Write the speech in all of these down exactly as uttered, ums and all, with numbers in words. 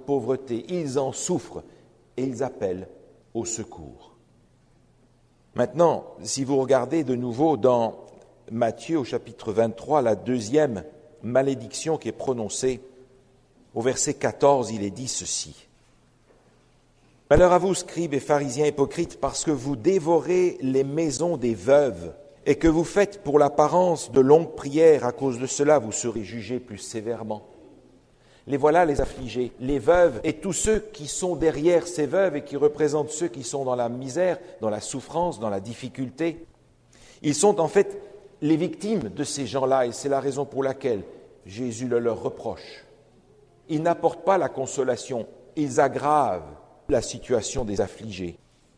pauvreté, ils en souffrent et ils appellent au secours. Maintenant, si vous regardez de nouveau dans Matthieu au chapitre vingt-trois, la deuxième malédiction qui est prononcée, au verset quatorze, il est dit ceci. « Malheur à vous, scribes et pharisiens hypocrites, parce que vous dévorez les maisons des veuves et que vous faites pour l'apparence de longues prières. À cause de cela, vous serez jugés plus sévèrement. » Les voilà les affligés, les veuves et tous ceux qui sont derrière ces veuves et qui représentent ceux qui sont dans la misère, dans la souffrance, dans la difficulté. Ils sont en fait les victimes de ces gens-là et c'est la raison pour laquelle Jésus le leur reproche. Ils n'apportent pas la consolation, ils aggravent la situation des affligés.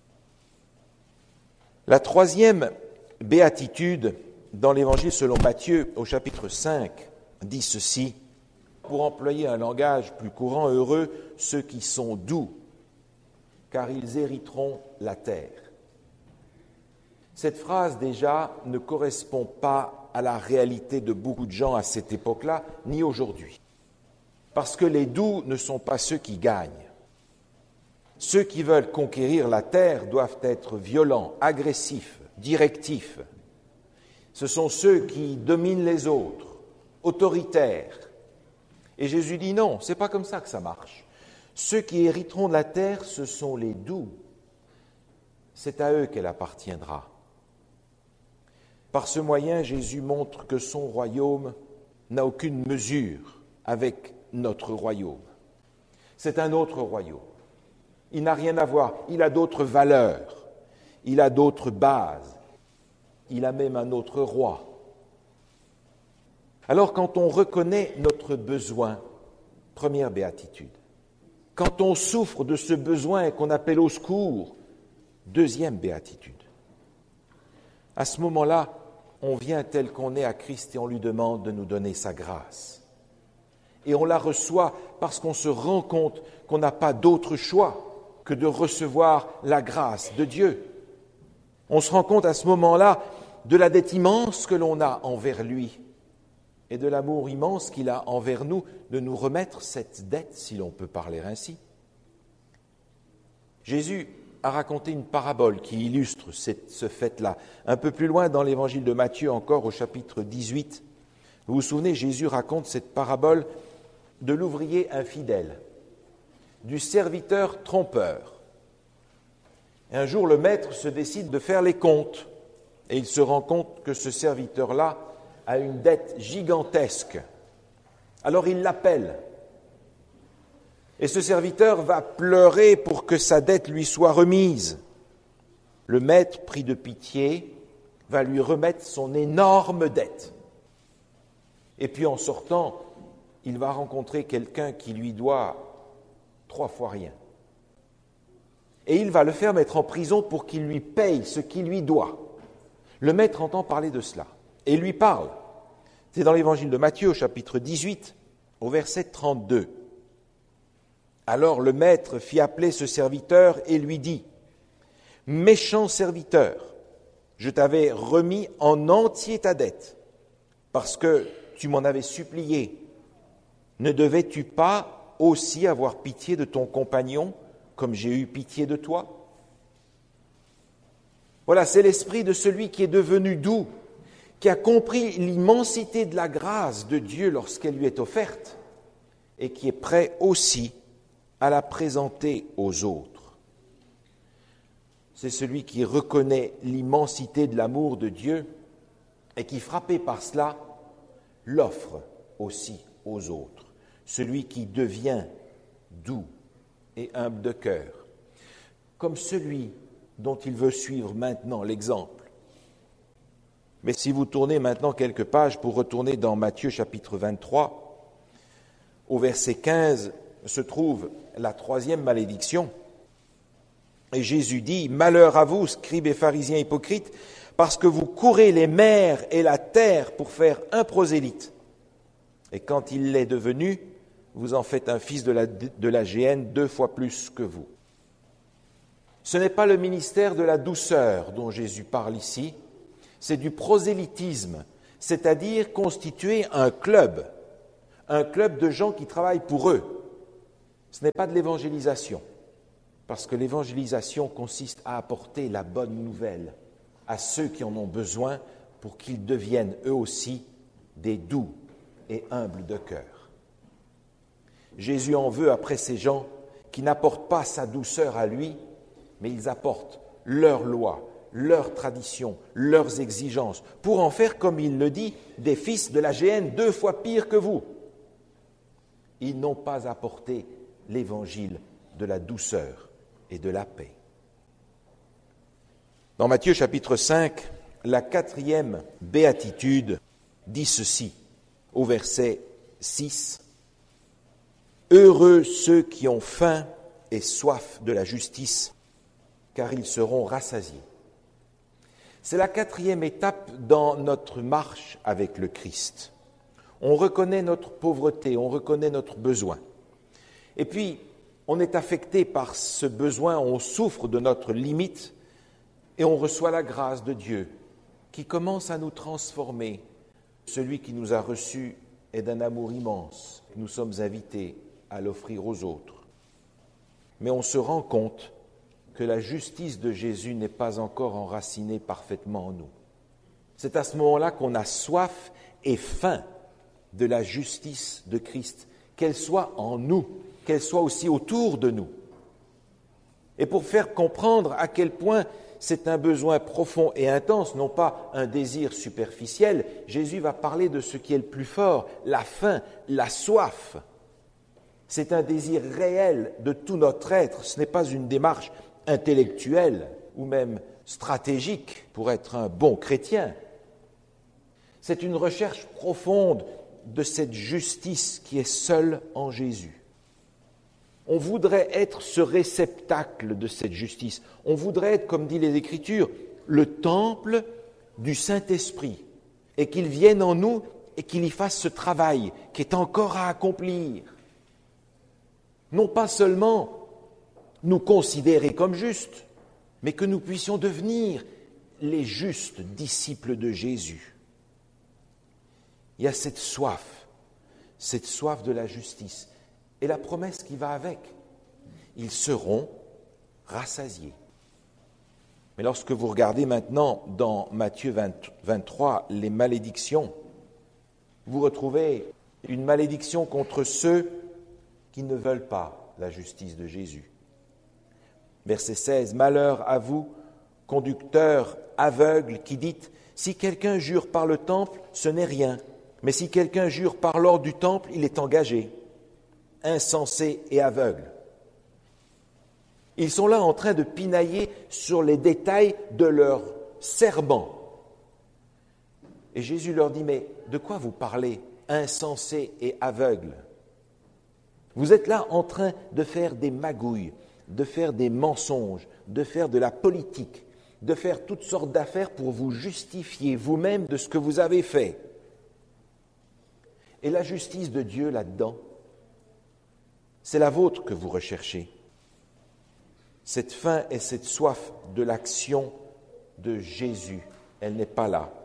La troisième béatitude dans l'Évangile selon Matthieu au chapitre cinq dit ceci. Pour employer un langage plus courant, heureux ceux qui sont doux, car ils hériteront la terre. Cette phrase déjà ne correspond pas à la réalité de beaucoup de gens à cette époque-là, ni aujourd'hui. Parce que les doux ne sont pas ceux qui gagnent. Ceux qui veulent conquérir la terre doivent être violents, agressifs, directifs. Ce sont ceux qui dominent les autres, autoritaires. Et Jésus dit non, ce n'est pas comme ça que ça marche. Ceux qui hériteront de la terre, ce sont les doux. C'est à eux qu'elle appartiendra. Par ce moyen, Jésus montre que son royaume n'a aucune mesure avec notre royaume. C'est un autre royaume. Il n'a rien à voir. Il a d'autres valeurs. Il a d'autres bases. Il a même un autre roi. Alors, quand on reconnaît notre besoin, première béatitude, quand on souffre de ce besoin et qu'on appelle au secours, deuxième béatitude, à ce moment-là, on vient tel qu'on est à Christ et on lui demande de nous donner sa grâce. Et on la reçoit parce qu'on se rend compte qu'on n'a pas d'autre choix que de recevoir la grâce de Dieu. On se rend compte à ce moment-là de la dette immense que l'on a envers lui et de l'amour immense qu'il a envers nous de nous remettre cette dette, si l'on peut parler ainsi. Jésus a raconté une parabole qui illustre cette, ce fait-là. Un peu plus loin dans l'évangile de Matthieu, encore au chapitre dix-huit, vous vous souvenez, Jésus raconte cette parabole de l'ouvrier infidèle, du serviteur trompeur. Et un jour, le maître se décide de faire les comptes et il se rend compte que ce serviteur-là a une dette gigantesque. Alors il l'appelle. Et ce serviteur va pleurer pour que sa dette lui soit remise. Le maître, pris de pitié, va lui remettre son énorme dette. Et puis en sortant, il va rencontrer quelqu'un qui lui doit trois fois rien. Et il va le faire mettre en prison pour qu'il lui paye ce qu'il lui doit. Le maître entend parler de cela et lui parle. C'est dans l'évangile de Matthieu, au chapitre dix-huit, au verset trente-deux. Alors le maître fit appeler ce serviteur et lui dit « Méchant serviteur, je t'avais remis en entier ta dette, parce que tu m'en avais supplié. Ne devais-tu pas aussi avoir pitié de ton compagnon, comme j'ai eu pitié de toi ?» Voilà, c'est l'esprit de celui qui est devenu doux, qui a compris l'immensité de la grâce de Dieu lorsqu'elle lui est offerte, et qui est prêt aussi à la présenter aux autres. C'est celui qui reconnaît l'immensité de l'amour de Dieu et qui, frappé par cela, l'offre aussi aux autres. Celui qui devient doux et humble de cœur, comme celui dont il veut suivre maintenant l'exemple. Mais si vous tournez maintenant quelques pages pour retourner dans Matthieu chapitre vingt-trois, au verset quinze se trouve la troisième malédiction. Et Jésus dit « Malheur à vous, scribes et pharisiens hypocrites, parce que vous courez les mers et la terre pour faire un prosélyte. Et quand il l'est devenu, vous en faites un fils de la, de la géhenne deux fois plus que vous. » Ce n'est pas le ministère de la douceur dont Jésus parle ici, c'est du prosélytisme, c'est-à-dire constituer un club, un club de gens qui travaillent pour eux. Ce n'est pas de l'évangélisation, parce que l'évangélisation consiste à apporter la bonne nouvelle à ceux qui en ont besoin pour qu'ils deviennent eux aussi des doux et humbles de cœur. Jésus en veut après ces gens qui n'apportent pas sa douceur à lui, mais ils apportent leurs lois, leurs traditions, leurs exigences, pour en faire, comme il le dit, des fils de la géhenne deux fois pires que vous. Ils n'ont pas apporté l'évangile de la douceur et de la paix. Dans Matthieu chapitre cinq, la quatrième béatitude dit ceci, au verset six. « Heureux ceux qui ont faim et soif de la justice, car ils seront rassasiés. » C'est la quatrième étape dans notre marche avec le Christ. On reconnaît notre pauvreté, on reconnaît notre besoin. Et puis, on est affecté par ce besoin, on souffre de notre limite et on reçoit la grâce de Dieu qui commence à nous transformer. Celui qui nous a reçus est d'un amour immense. Nous sommes invités à l'offrir aux autres. Mais on se rend compte que la justice de Jésus n'est pas encore enracinée parfaitement en nous. C'est à ce moment-là qu'on a soif et faim de la justice de Christ, qu'elle soit en nous, qu'elle soit aussi autour de nous. Et pour faire comprendre à quel point c'est un besoin profond et intense, non pas un désir superficiel, Jésus va parler de ce qui est le plus fort, la faim, la soif. C'est un désir réel de tout notre être, ce n'est pas une démarche intellectuelle ou même stratégique pour être un bon chrétien. C'est une recherche profonde de cette justice qui est seule en Jésus. On voudrait être ce réceptacle de cette justice. On voudrait être, comme dit les Écritures, le temple du Saint-Esprit et qu'il vienne en nous et qu'il y fasse ce travail qui est encore à accomplir. Non pas seulement nous considérer comme justes, mais que nous puissions devenir les justes disciples de Jésus. Il y a cette soif, cette soif de la justice. Et la promesse qui va avec, ils seront rassasiés. Mais lorsque vous regardez maintenant dans Matthieu vingt, vingt-trois les malédictions, vous retrouvez une malédiction contre ceux qui ne veulent pas la justice de Jésus. Verset seize, « Malheur à vous, conducteurs aveugles, qui dites, si quelqu'un jure par le temple, ce n'est rien, mais si quelqu'un jure par l'ordre du temple, il est engagé. » Insensés et aveugles. Ils sont là en train de pinailler sur les détails de leur serment. Et Jésus leur dit, mais de quoi vous parlez, insensés et aveugles? Vous êtes là en train de faire des magouilles, de faire des mensonges, de faire de la politique, de faire toutes sortes d'affaires pour vous justifier vous-même de ce que vous avez fait. Et la justice de Dieu là-dedans, c'est la vôtre que vous recherchez. Cette faim et cette soif de l'action de Jésus, elle n'est pas là.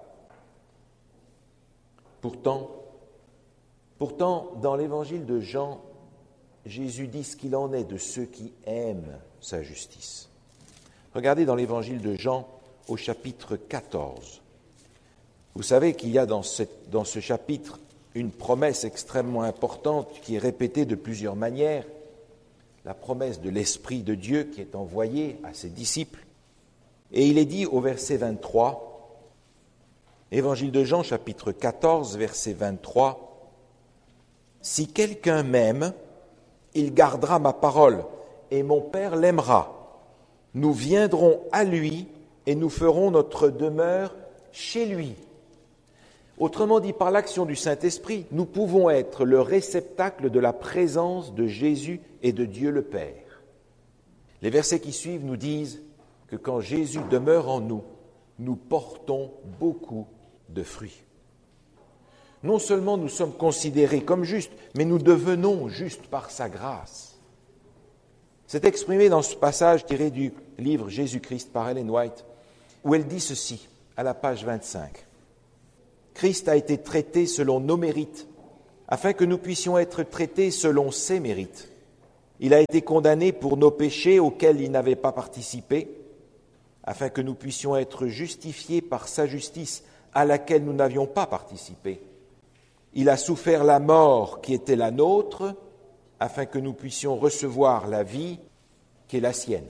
Pourtant, pourtant, dans l'évangile de Jean, Jésus dit ce qu'il en est de ceux qui aiment sa justice. Regardez dans l'évangile de Jean au chapitre quatorze. Vous savez qu'il y a dans, cette, dans ce chapitre une promesse extrêmement importante qui est répétée de plusieurs manières, la promesse de l'Esprit de Dieu qui est envoyé à ses disciples. Et il est dit au verset vingt-trois, Évangile de Jean, chapitre quatorze, verset vingt-trois, « Si quelqu'un m'aime, il gardera ma parole, et mon Père l'aimera. Nous viendrons à lui, et nous ferons notre demeure chez lui. » Autrement dit, par l'action du Saint-Esprit, nous pouvons être le réceptacle de la présence de Jésus et de Dieu le Père. Les versets qui suivent nous disent que quand Jésus demeure en nous, nous portons beaucoup de fruits. Non seulement nous sommes considérés comme justes, mais nous devenons justes par sa grâce. C'est exprimé dans ce passage tiré du livre Jésus-Christ par Ellen White, où elle dit ceci, à la page vingt-cinq. Christ a été traité selon nos mérites, afin que nous puissions être traités selon ses mérites. Il a été condamné pour nos péchés auxquels il n'avait pas participé, afin que nous puissions être justifiés par sa justice à laquelle nous n'avions pas participé. Il a souffert la mort qui était la nôtre, afin que nous puissions recevoir la vie qui est la sienne.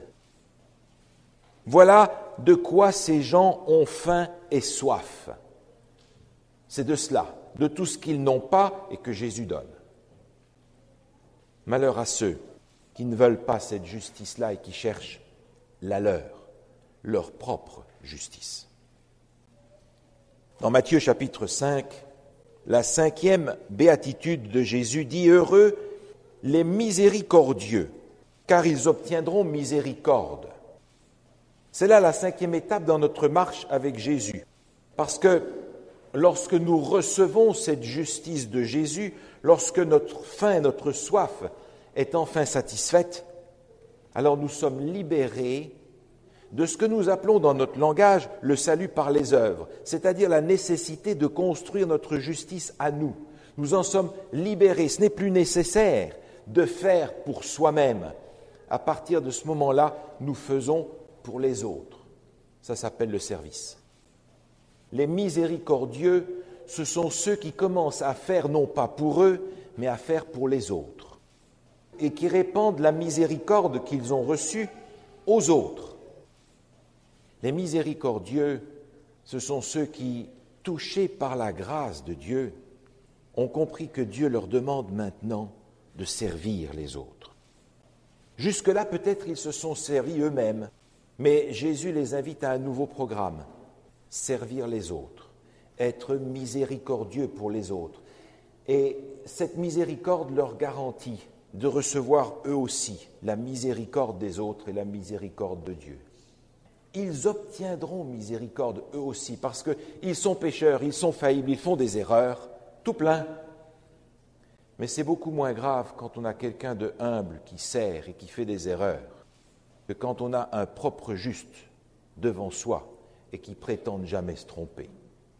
Voilà de quoi ces gens ont faim et soif. C'est de cela, de tout ce qu'ils n'ont pas et que Jésus donne. Malheur à ceux qui ne veulent pas cette justice-là et qui cherchent la leur, leur propre justice. Dans Matthieu chapitre cinq, la cinquième béatitude de Jésus dit « Heureux les miséricordieux, car ils obtiendront miséricorde. » C'est là la cinquième étape dans notre marche avec Jésus. Parce que lorsque nous recevons cette justice de Jésus, lorsque notre faim, notre soif est enfin satisfaite, alors nous sommes libérés de ce que nous appelons dans notre langage le salut par les œuvres, c'est-à-dire la nécessité de construire notre justice à nous. Nous en sommes libérés. Ce n'est plus nécessaire de faire pour soi-même. À partir de ce moment-là, nous faisons pour les autres. Ça s'appelle le service. Les miséricordieux, ce sont ceux qui commencent à faire non pas pour eux, mais à faire pour les autres. Et qui répandent la miséricorde qu'ils ont reçue aux autres. Les miséricordieux, ce sont ceux qui, touchés par la grâce de Dieu, ont compris que Dieu leur demande maintenant de servir les autres. Jusque-là, peut-être ils se sont servis eux-mêmes, mais Jésus les invite à un nouveau programme, servir les autres, être miséricordieux pour les autres. Et cette miséricorde leur garantit de recevoir eux aussi la miséricorde des autres et la miséricorde de Dieu. Ils obtiendront miséricorde eux aussi, parce qu'ils sont pécheurs, ils sont faillibles, ils font des erreurs, tout plein. Mais c'est beaucoup moins grave quand on a quelqu'un de humble qui sert et qui fait des erreurs, que quand on a un propre juste devant soi et qui prétend ne jamais se tromper.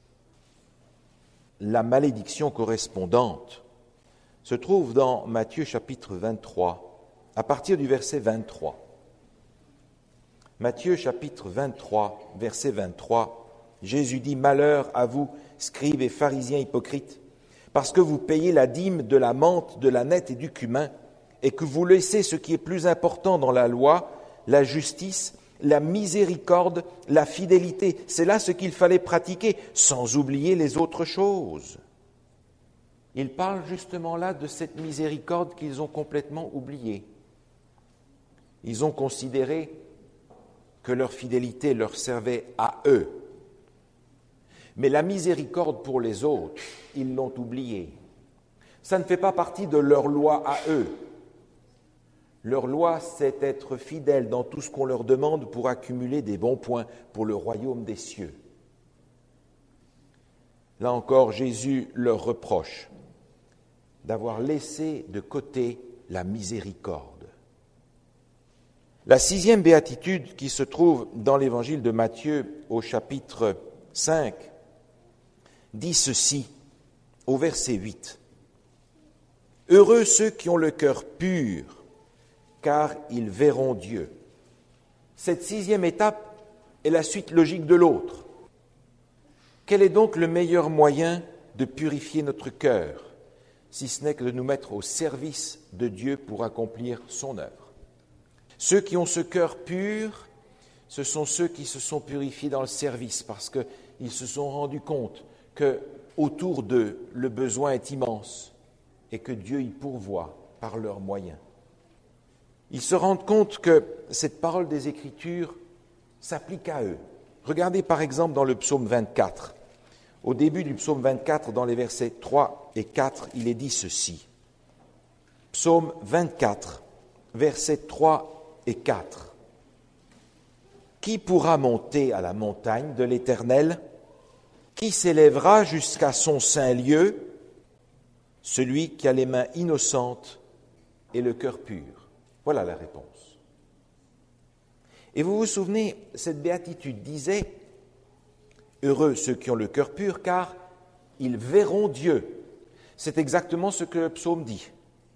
La malédiction correspondante se trouve dans Matthieu chapitre vingt-trois, à partir du verset vingt-trois. Matthieu chapitre vingt-trois, verset vingt-trois, Jésus dit « Malheur à vous, scribes et pharisiens hypocrites, parce que vous payez la dîme de la menthe, de la nette et du cumin, et que vous laissez ce qui est plus important dans la loi, la justice, la miséricorde, la fidélité. C'est là ce qu'il fallait pratiquer, sans oublier les autres choses. » Il parle justement là de cette miséricorde qu'ils ont complètement oubliée. Ils ont considéré que leur fidélité leur servait à eux. Mais la miséricorde pour les autres, ils l'ont oubliée. Ça ne fait pas partie de leur loi à eux. Leur loi, c'est être fidèle dans tout ce qu'on leur demande pour accumuler des bons points pour le royaume des cieux. Là encore, Jésus leur reproche d'avoir laissé de côté la miséricorde. La sixième béatitude qui se trouve dans l'évangile de Matthieu au chapitre cinq dit ceci au verset huit. « Heureux ceux qui ont le cœur pur, car ils verront Dieu. » Cette sixième étape est la suite logique de l'autre. Quel est donc le meilleur moyen de purifier notre cœur, si ce n'est que de nous mettre au service de Dieu pour accomplir son œuvre? Ceux qui ont ce cœur pur, ce sont ceux qui se sont purifiés dans le service, parce qu'ils se sont rendus compte que autour d'eux, le besoin est immense et que Dieu y pourvoit par leurs moyens. Ils se rendent compte que cette parole des Écritures s'applique à eux. Regardez par exemple dans le psaume vingt-quatre. Au début du psaume vingt-quatre, dans les versets trois et quatre, il est dit ceci. Psaume vingt-quatre, versets trois et quatre. « Qui pourra monter à la montagne de l'Éternel ? Qui s'élèvera jusqu'à son saint lieu ? Celui qui a les mains innocentes et le cœur pur. » Voilà la réponse. Et vous vous souvenez, cette béatitude disait « Heureux ceux qui ont le cœur pur, car ils verront Dieu. » C'est exactement ce que le psaume dit.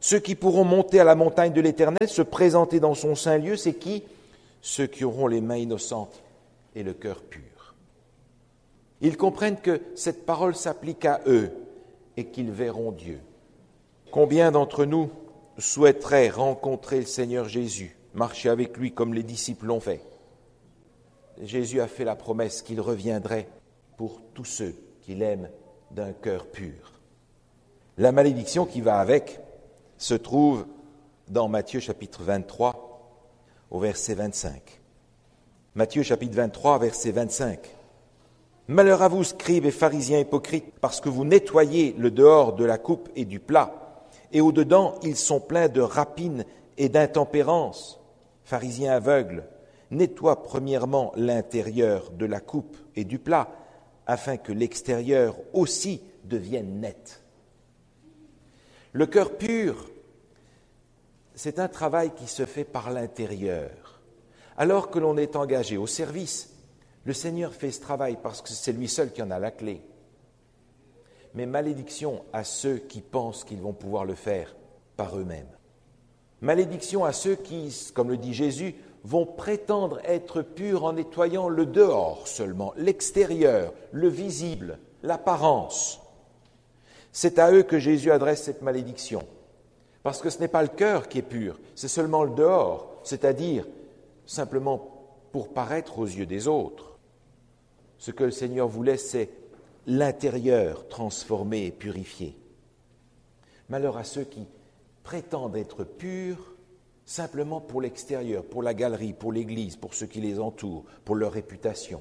Ceux qui pourront monter à la montagne de l'Éternel, se présenter dans son saint lieu, c'est qui? Ceux qui auront les mains innocentes et le cœur pur. Ils comprennent que cette parole s'applique à eux et qu'ils verront Dieu. Combien d'entre nous souhaiteraient rencontrer le Seigneur Jésus, marcher avec lui comme les disciples l'ont fait? Jésus a fait la promesse qu'il reviendrait pour tous ceux qui l'aiment d'un cœur pur. La malédiction qui va avec se trouve dans Matthieu chapitre vingt-trois, au verset vingt-cinq. Matthieu chapitre vingt-trois, verset vingt-cinq. « Malheur à vous, scribes et pharisiens hypocrites, parce que vous nettoyez le dehors de la coupe et du plat, et au-dedans ils sont pleins de rapine et d'intempérance. Pharisiens aveugles, nettoie premièrement l'intérieur de la coupe et du plat, afin que l'extérieur aussi devienne net. » Le cœur pur, c'est un travail qui se fait par l'intérieur. Alors que l'on est engagé au service, le Seigneur fait ce travail parce que c'est lui seul qui en a la clé. Mais malédiction à ceux qui pensent qu'ils vont pouvoir le faire par eux-mêmes. Malédiction à ceux qui, comme le dit Jésus, vont prétendre être purs en nettoyant le dehors seulement, l'extérieur, le visible, l'apparence. C'est à eux que Jésus adresse cette malédiction. Parce que ce n'est pas le cœur qui est pur, c'est seulement le dehors, c'est-à-dire simplement pour paraître aux yeux des autres. Ce que le Seigneur voulait, c'est l'intérieur transformé et purifié. Malheur à ceux qui prétendent être purs simplement pour l'extérieur, pour la galerie, pour l'Église, pour ceux qui les entourent, pour leur réputation.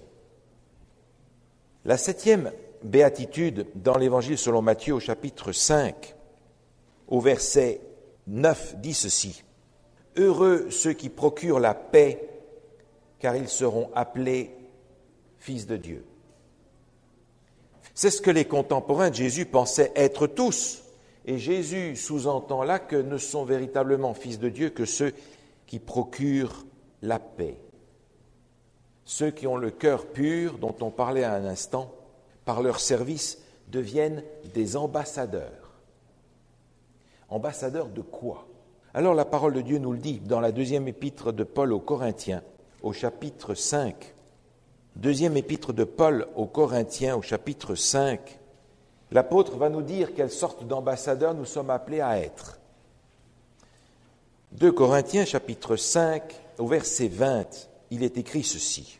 La septième béatitude dans l'Évangile selon Matthieu au chapitre cinq, au verset neuf, dit ceci. « Heureux ceux qui procurent la paix, car ils seront appelés fils de Dieu. » C'est ce que les contemporains de Jésus pensaient être tous. Et Jésus sous-entend là que ne sont véritablement fils de Dieu que ceux qui procurent la paix. Ceux qui ont le cœur pur, dont on parlait à un instant, par leur service, deviennent des ambassadeurs. Ambassadeurs de quoi? Alors la parole de Dieu nous le dit dans la deuxième épître de Paul aux Corinthiens, au chapitre cinq. Deuxième épître de Paul aux Corinthiens, au chapitre cinq. L'apôtre va nous dire quelle sorte d'ambassadeurs nous sommes appelés à être. deux Corinthiens, chapitre cinq, au verset vingt, il est écrit ceci.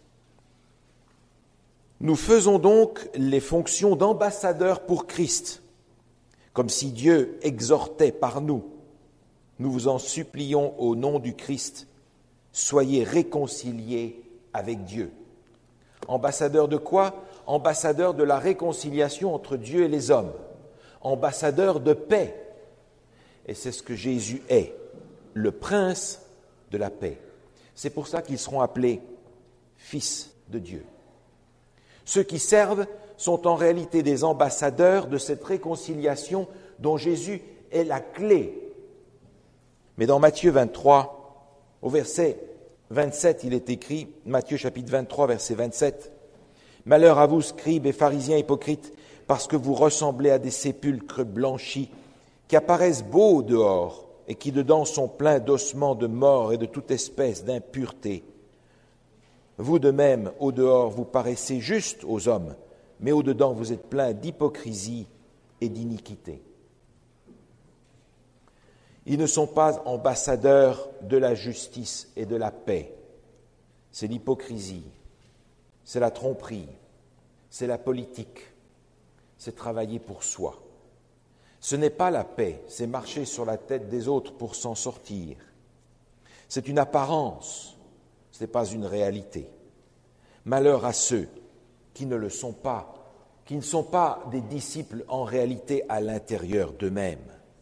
Nous faisons donc les fonctions d'ambassadeurs pour Christ, comme si Dieu exhortait par nous. Nous vous en supplions au nom du Christ, soyez réconciliés avec Dieu. Ambassadeurs de quoi? Ambassadeurs de la réconciliation entre Dieu et les hommes. Ambassadeurs de paix. Et c'est ce que Jésus est, le prince de la paix. C'est pour ça qu'ils seront appelés fils de Dieu. Ceux qui servent sont en réalité des ambassadeurs de cette réconciliation dont Jésus est la clé. Mais dans Matthieu vingt-trois, au verset vingt-sept, il est écrit, Matthieu chapitre vingt-trois, verset vingt-sept, « Malheur à vous, scribes et pharisiens hypocrites, parce que vous ressemblez à des sépulcres blanchis, qui apparaissent beaux au dehors, et qui dedans sont pleins d'ossements de mort et de toute espèce d'impureté. Vous de même, au dehors, vous paraissez justes aux hommes, mais au dedans, vous êtes pleins d'hypocrisie et d'iniquité. » Ils ne sont pas ambassadeurs de la justice et de la paix. C'est l'hypocrisie, c'est la tromperie, c'est la politique, c'est travailler pour soi. Ce n'est pas la paix, c'est marcher sur la tête des autres pour s'en sortir. C'est une apparence, ce n'est pas une réalité. Malheur à ceux qui ne le sont pas, qui ne sont pas des disciples en réalité à l'intérieur d'eux-mêmes.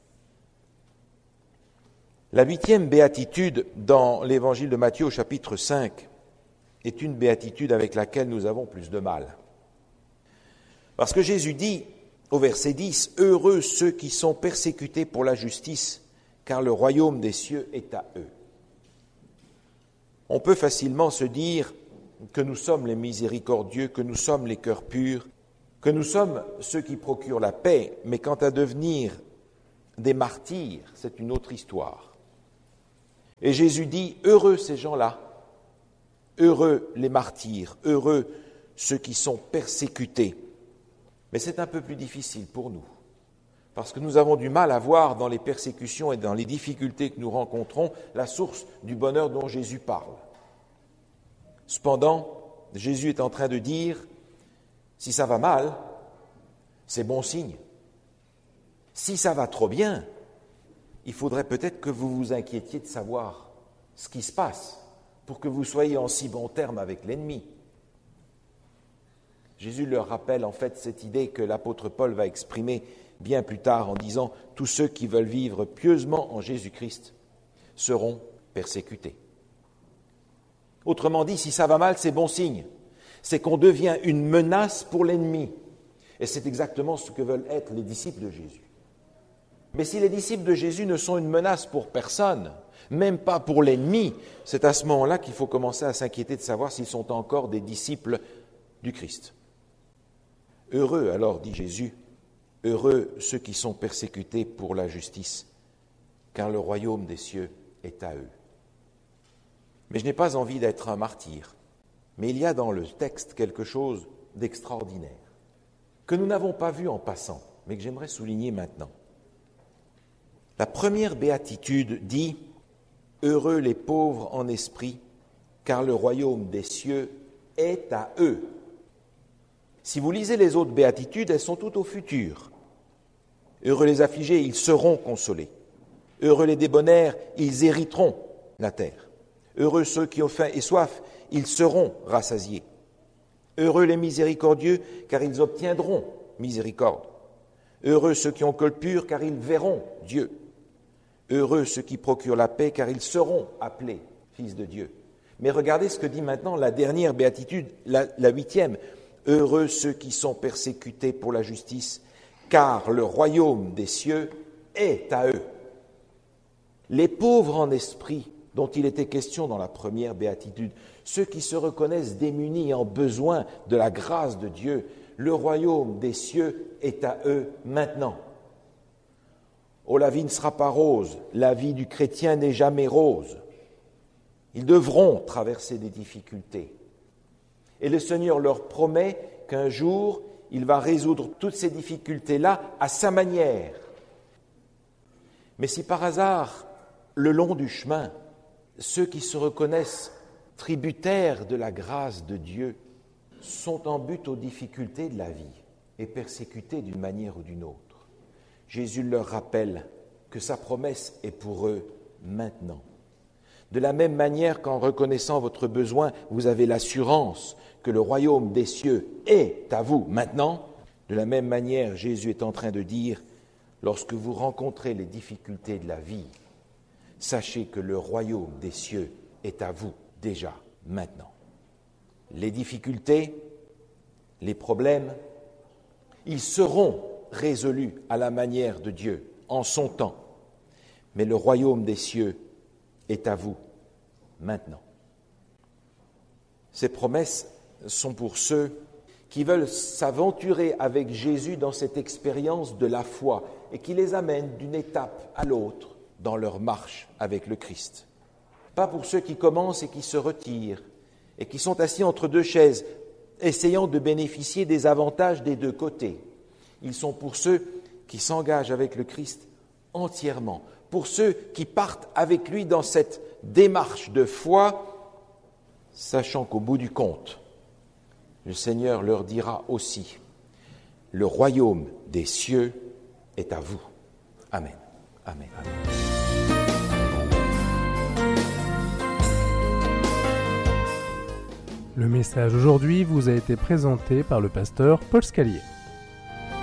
La huitième béatitude dans l'évangile de Matthieu au chapitre cinq est une béatitude avec laquelle nous avons plus de mal. Parce que Jésus dit au verset dix, « Heureux ceux qui sont persécutés pour la justice, car le royaume des cieux est à eux. » On peut facilement se dire que nous sommes les miséricordieux, que nous sommes les cœurs purs, que nous sommes ceux qui procurent la paix, mais quant à devenir des martyrs, c'est une autre histoire. Et Jésus dit, heureux ces gens-là, heureux les martyrs, heureux ceux qui sont persécutés. Mais c'est un peu plus difficile pour nous, parce que nous avons du mal à voir dans les persécutions et dans les difficultés que nous rencontrons la source du bonheur dont Jésus parle. Cependant, Jésus est en train de dire, si ça va mal, c'est bon signe. Si ça va trop bien, il faudrait peut-être que vous vous inquiétiez de savoir ce qui se passe pour que vous soyez en si bon terme avec l'ennemi. Jésus leur rappelle en fait cette idée que l'apôtre Paul va exprimer bien plus tard en disant « Tous ceux qui veulent vivre pieusement en Jésus-Christ seront persécutés ». Autrement dit, si ça va mal, c'est bon signe. C'est qu'on devient une menace pour l'ennemi. Et c'est exactement ce que veulent être les disciples de Jésus. Mais si les disciples de Jésus ne sont une menace pour personne, même pas pour l'ennemi, c'est à ce moment-là qu'il faut commencer à s'inquiéter de savoir s'ils sont encore des disciples du Christ. Heureux, alors, dit Jésus, heureux ceux qui sont persécutés pour la justice, car le royaume des cieux est à eux. Mais je n'ai pas envie d'être un martyr, mais il y a dans le texte quelque chose d'extraordinaire, que nous n'avons pas vu en passant, mais que j'aimerais souligner maintenant. La première béatitude dit « Heureux les pauvres en esprit, car le royaume des cieux est à eux. » Si vous lisez les autres béatitudes, elles sont toutes au futur. Heureux les affligés, ils seront consolés. Heureux les débonnaires, ils hériteront la terre. Heureux ceux qui ont faim et soif, ils seront rassasiés. Heureux les miséricordieux, car ils obtiendront miséricorde. Heureux ceux qui ont cœur pur, car ils verront Dieu. Heureux ceux qui procurent la paix, car ils seront appelés fils de Dieu. Mais regardez ce que dit maintenant la dernière béatitude, la, la huitième. Heureux ceux qui sont persécutés pour la justice, car le royaume des cieux est à eux. Les pauvres en esprit, dont il était question dans la première béatitude, ceux qui se reconnaissent démunis et en besoin de la grâce de Dieu, le royaume des cieux est à eux maintenant. Oh, la vie ne sera pas rose, la vie du chrétien n'est jamais rose. Ils devront traverser des difficultés. Et le Seigneur leur promet qu'un jour, il va résoudre toutes ces difficultés-là à sa manière. Mais si par hasard, le long du chemin, ceux qui se reconnaissent tributaires de la grâce de Dieu sont en butte aux difficultés de la vie et persécutés d'une manière ou d'une autre, Jésus leur rappelle que sa promesse est pour eux maintenant. De la même manière qu'en reconnaissant votre besoin, vous avez l'assurance que le royaume des cieux est à vous maintenant, de la même manière, Jésus est en train de dire, lorsque vous rencontrez les difficultés de la vie, sachez que le royaume des cieux est à vous déjà maintenant. Les difficultés, les problèmes, ils seront résolus à la manière de Dieu, en son temps. Mais le royaume des cieux est à vous maintenant. Ces promesses sont pour ceux qui veulent s'aventurer avec Jésus dans cette expérience de la foi et qui les amènent d'une étape à l'autre dans leur marche avec le Christ. Pas pour ceux qui commencent et qui se retirent et qui sont assis entre deux chaises, essayant de bénéficier des avantages des deux côtés. Ils sont pour ceux qui s'engagent avec le Christ entièrement, pour ceux qui partent avec lui dans cette démarche de foi, sachant qu'au bout du compte, le Seigneur leur dira aussi, le royaume des cieux est à vous. Amen. Amen. Amen. Le message aujourd'hui vous a été présenté par le pasteur Paul Scalier.